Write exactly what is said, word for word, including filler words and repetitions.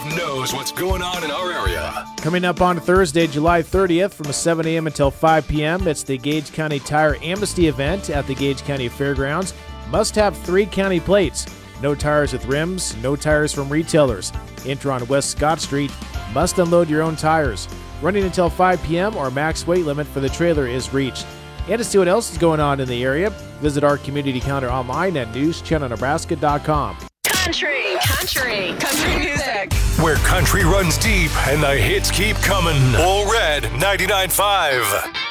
five knows what's going on in our area. Coming up on Thursday, July thirtieth from seven a.m. until five p.m., it's the Gage County Tire Amnesty event at the Gage County Fairgrounds. Must have three county plates. No tires with rims, no tires from retailers. Enter on West Scott Street. Must unload your own tires. Running until five p.m. or max weight limit for the trailer is reached. And to see what else is going on in the area, visit our community calendar online at news channel nebraska dot com. Country, country, country music. Where country runs deep and the hits keep coming. All Red ninety-nine point five.